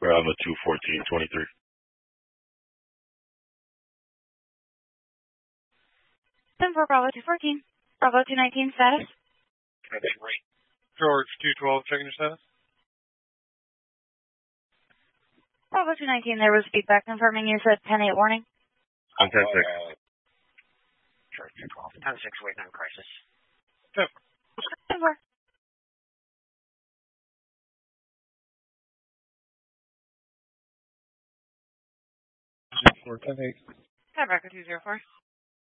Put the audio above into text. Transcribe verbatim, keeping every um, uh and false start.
Bravo two fourteen twenty-three. ten four Bravo two fourteen. Bravo two nineteen status. George two twelve, checking your status. Bravo two nineteen, there was feedback confirming you said ten eight warning. I'm ten six. George two twelve, ten six waiting on crisis. ten four. four, ten eight. Tiebreaker two zero four.